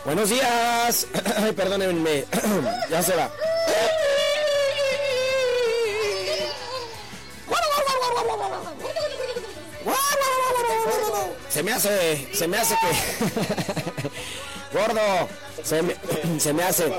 Buenos días. Ay, perdónenme. Ya se va. Se me hace que gordo, se me hace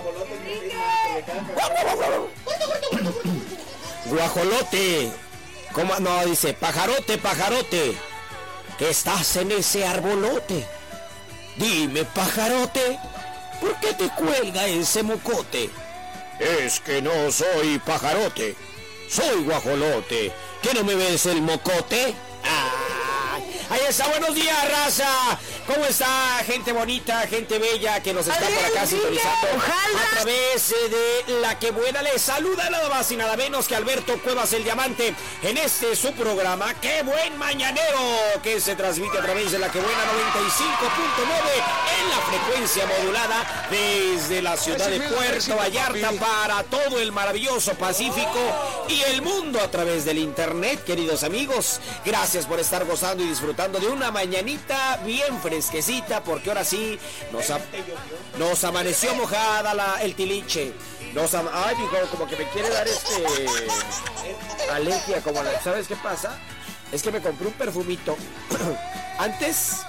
guajolote. ¿Cómo? No, dice pajarote, que estás en ese arbolote. Dime, pajarote, ¿por qué te cuelga ese mocote? Es que no soy pajarote, soy guajolote. ¿Que no me ves el mocote? Ahí está, buenos días, raza. ¿Cómo está, gente bonita, gente bella que nos está por acá sintonizando? A través de La Que Buena les saluda nada más y nada menos que Alberto Cuevas el Diamante en este su programa ¡Qué Buen Mañanero! Que se transmite a través de La Que Buena 95.9 en la frecuencia modulada desde la ciudad de Puerto Vallarta para todo el maravilloso Pacífico y el mundo a través del internet, queridos amigos. Gracias por estar gozando y disfrutando de una mañanita bien fresquecita, porque ahora sí nos amaneció mojada el tiliche. Ay, dijo, como que me quiere dar alergia, como ¿sabes qué pasa? Es que me compré un perfumito. Antes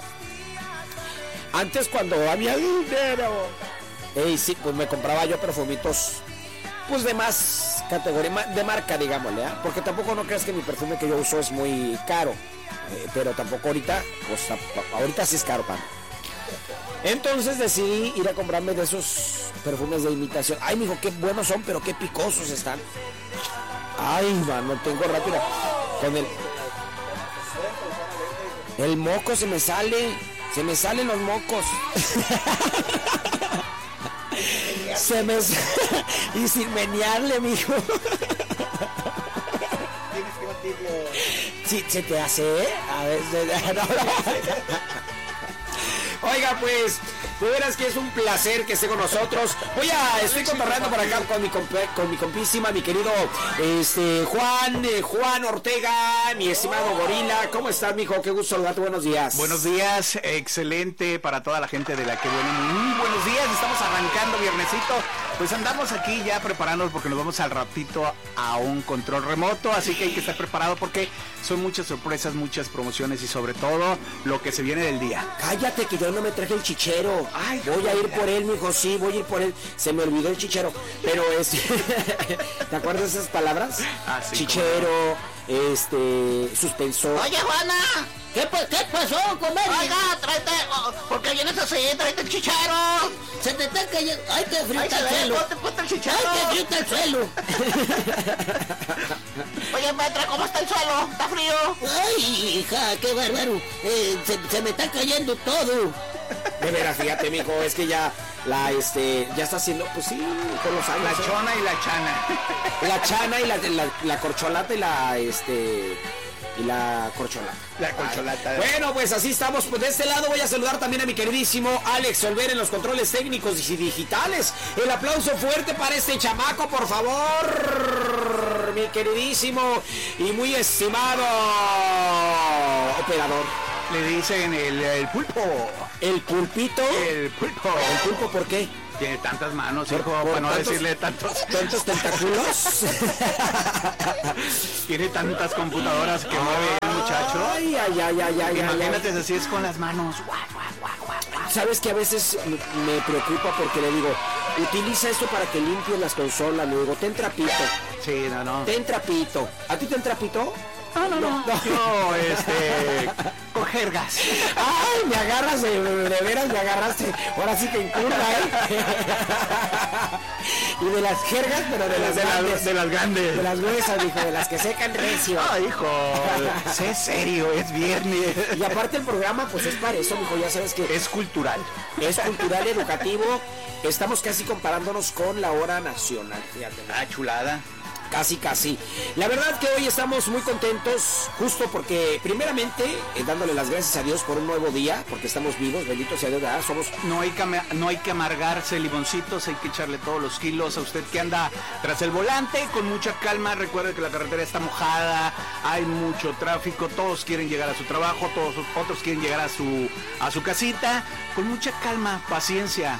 cuando había dinero, sí, pues me compraba yo perfumitos, pues de más categoría, de marca, digámosle, porque tampoco no creas que mi perfume que yo uso es muy caro. Pero tampoco ahorita, pues ahorita sí es caro, pan. Entonces decidí ir a comprarme de esos perfumes de imitación. Ay, mijo, qué buenos son, pero qué picosos están. Ay, mano, tengo rápido. Con el moco se me salen los mocos. Y sin menearle, mijo. Sí, se te hace, a veces. Oiga, pues, de veras que es un placer que esté con nosotros. Estoy cotorreando por acá con mi compísima, mi querido Juan Ortega, mi estimado Gorila. ¿Cómo estás, mijo? Qué gusto saludarte, buenos días. Buenos días, excelente para toda la gente de La Que Buena. Muy buenos días, estamos arrancando viernesito. Pues andamos aquí ya preparándonos porque nos vamos al ratito a un control remoto, así que hay que estar preparado porque son muchas sorpresas, muchas promociones y sobre todo lo que se viene del día. Cállate que yo no me traje el chichero. Ay, voy a ir por él, mijo, sí, voy a ir por él. Se me olvidó el chichero, pero ¿te acuerdas de esas palabras? Sí, chichero, suspensor. Oye, Juana, ¿qué pasó, comer? Oiga, tráete, porque vienes así, tráete el chicharo. Se te está cayendo. Ay, qué frío está el suelo. Ponte el chicharo. Ay, qué frío está el suelo. Oye, maestra, ¿cómo está el suelo? ¿Está frío? Ay, hija, qué bárbaro. Se me está cayendo todo. De veras, fíjate, mijo, es que ya ya está haciendo, pues sí, con los años. La chona y la chana. La chana y la corcholata y la corcholata. La corcholata. Bueno, pues así estamos. Pues de este lado voy a saludar también a mi queridísimo Alex Olver en los controles técnicos y digitales. El aplauso fuerte para este chamaco, por favor. Mi queridísimo y muy estimado operador. Le dicen el pulpo. ¿El pulpito? El pulpo. ¿El pulpo por qué? Tiene tantas manos, hijo, para no decirle tantos tentáculos. Tiene tantas computadoras que mueve el muchacho. Ay. Imagínate, así es con las manos. Sabes que a veces me preocupa porque le digo, utiliza esto para que limpie las consolas. Le digo, ten trapito. Sí, no. Ten trapito. ¿A ti ten trapito? No, con jergas. Ay, me agarras, de veras me agarraste. Ahora sí que en curva, Y de las jergas, pero de las grandes. De las grandes. De las gruesas, hijo, de las que secan recio. Ay, hijo, sé serio, es viernes. Y aparte el programa, pues es para eso, hijo, ya sabes que... Es cultural. Es cultural, educativo. Estamos casi comparándonos con la hora nacional, fíjate. Chulada. Casi, casi. La verdad que hoy estamos muy contentos, justo porque, primeramente, dándole las gracias a Dios por un nuevo día, porque estamos vivos, bendito sea Dios, ¿verdad? Somos... No hay que amargarse, limoncitos, hay que echarle todos los kilos a usted que anda tras el volante, con mucha calma. Recuerde que la carretera está mojada, hay mucho tráfico, todos quieren llegar a su trabajo, todos otros quieren llegar a su casita, con mucha calma, paciencia.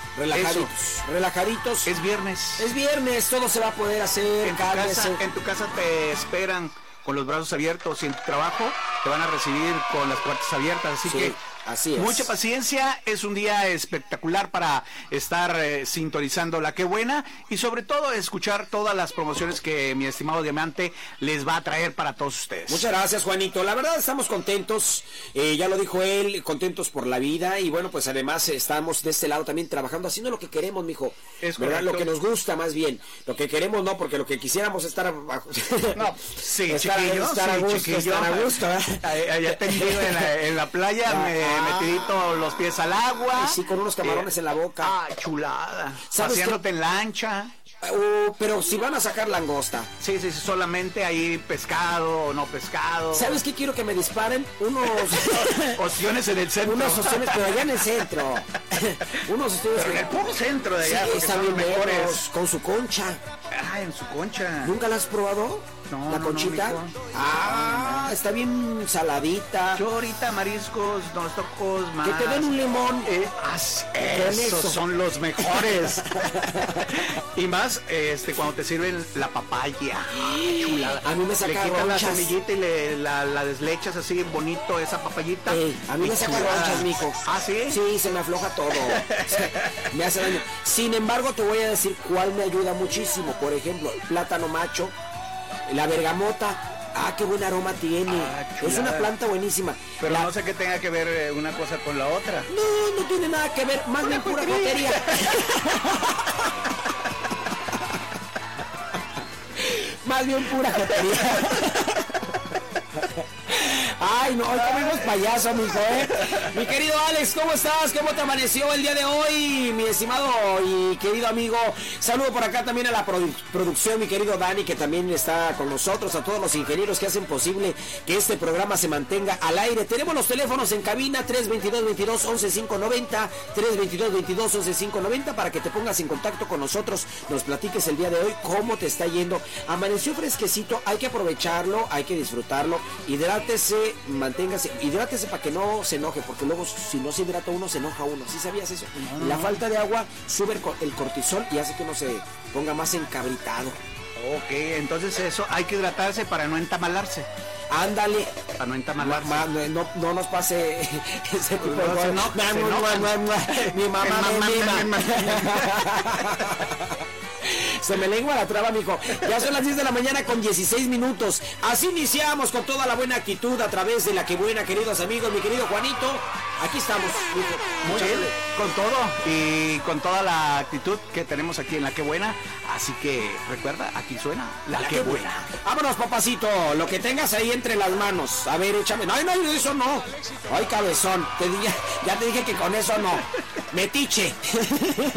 Relajaditos. Es viernes, todo se va a poder hacer. En tu casa te esperan con los brazos abiertos y en tu trabajo te van a recibir con las puertas abiertas, así que así es. Mucha paciencia, es un día espectacular para estar sintonizando La Qué Buena y sobre todo escuchar todas las promociones que mi estimado Diamante les va a traer para todos ustedes. Muchas gracias, Juanito. La verdad estamos contentos, ya lo dijo él, contentos por la vida y bueno, pues además estamos de este lado también trabajando, haciendo lo que queremos, mijo. Es ¿verdad? correcto. Lo que nos gusta más bien, lo que queremos no, porque lo que quisiéramos estar no, sí, estar a gusto, allá tendido en la playa, metidito los pies al agua. Sí, con unos camarones en la boca. Chulada. Paseándote en lancha. Pero si van a sacar langosta. Sí, solamente ahí pescado o no pescado. ¿Sabes qué quiero que me disparen? Unos... opciones en el centro. Unas opciones, pero allá en el centro. Unos opciones en el puro centro de allá. Sí, están bien mejores. Con su concha. En su concha. ¿Nunca la has probado? No, ¿La conchita? No. Está bien saladita. Yo ahorita mariscos, los tacos más. Que te den un limón. Esos son los mejores. Y más, cuando te sirven la papaya. Chulada. A mí me saca ronchas. Le quitas la semillita y la deslechas así bonito esa papayita. A mí me saca ronchas, mijo. ¿Ah, sí? Sí, se me afloja todo. Me hace daño. Sin embargo, te voy a decir cuál me ayuda muchísimo. Por ejemplo, el plátano macho, la bergamota. Qué buen aroma tiene. Es una planta buenísima. Pero no sé qué tenga que ver una cosa con la otra. No tiene nada que ver. Más bien pura jotería. Más bien pura jotería. Ay, no, hoy comimos payaso, mijo, Mi querido Alex, ¿cómo estás? ¿Cómo te amaneció el día de hoy, mi estimado y querido amigo? Saludo por acá también a la producción, mi querido Dani, que también está con nosotros, a todos los ingenieros que hacen posible que este programa se mantenga al aire. Tenemos los teléfonos en cabina 322-22-11590, 322-22-11590, para que te pongas en contacto con nosotros, nos platiques el día de hoy cómo te está yendo. Amaneció fresquecito, hay que aprovecharlo, hay que disfrutarlo, hidrátese, manténgase, hidrátese para que no se enoje, porque luego si no se hidrata uno, se enoja uno. ¿Sí sabías eso? No. La falta de agua sube el cortisol y hace que uno se ponga más encabritado. Ok, entonces eso, hay que hidratarse para no entamalarse. Ándale. Para no entamalarse. No nos pase ese tipo de cosas. Mi mamá se me lengua la traba, mijo. Ya son las 10 de la mañana con 16 minutos. Así iniciamos con toda la buena actitud a través de La Qué Buena, queridos amigos. Mi querido Juanito, aquí estamos, mijo. Muy bien, con todo y con toda la actitud que tenemos aquí en La Qué Buena. Así que recuerda, aquí suena La Qué Buena. Vámonos, papacito, lo que tengas ahí entre las manos. A ver, échame. No, eso no. Ay, cabezón. Ya te dije que con eso no. Metiche.